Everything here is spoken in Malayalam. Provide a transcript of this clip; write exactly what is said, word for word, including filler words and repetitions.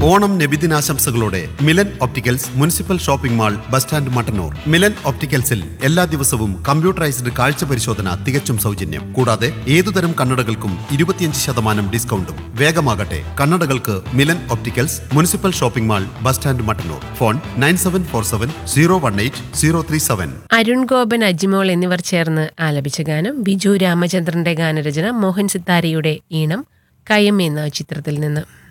Onam നബിദിനാശംസകളോടെ Milan opticals municipal shopping mall bus stand Mattannur. Milan ഒപ്റ്റിക്കൽസിൽ എല്ലാ ദിവസവും കമ്പ്യൂട്ടറൈസ്ഡ് കാഴ്ച പരിശോധന തികച്ചും സൗജന്യം. കൂടാതെ ഏതുതരം കണ്ണടകൾക്കും ഇരുപത്തിയഞ്ച് ശതമാനം ഡിസ്കൗണ്ടും. വേഗമാകട്ടെ, കണ്ണടകൾക്ക് Milan opticals municipal shopping mall bus stand Mattannur. Phone nine seven four seven zero one eight zero three seven. Arun Gopan, Ajimol എന്നിവർ ചേർന്ന് ആലപിച്ച ഗാനം. ബിജു രാമചന്ദ്രന്റെ ഗാനരചന, മോഹൻ സിത്താരയുടെ ഈണം. കയം എന്ന ചിത്രത്തിൽ നിന്ന്.